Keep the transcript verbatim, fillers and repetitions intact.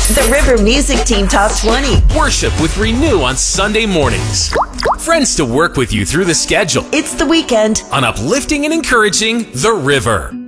The River Music Team Top twenty. Worship with Renew on Sunday mornings. Friends to work with you through the schedule. It's the weekend on uplifting and encouraging The River.